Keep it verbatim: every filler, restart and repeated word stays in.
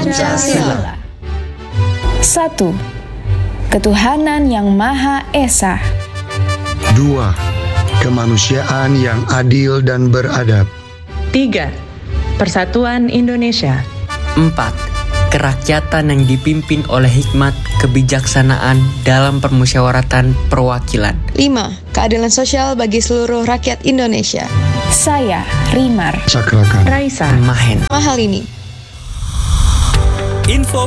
Pancasila. Satu, ketuhanan yang Maha Esa. Dua, kemanusiaan yang adil dan beradab. Tiga, Persatuan Indonesia. Empat, kerakyatan yang dipimpin oleh hikmat kebijaksanaan dalam permusyawaratan perwakilan. Lima, keadilan sosial bagi seluruh rakyat Indonesia. Saya, Rimar. Sakrakan. Raisa. Mahen. Mahal ini. Info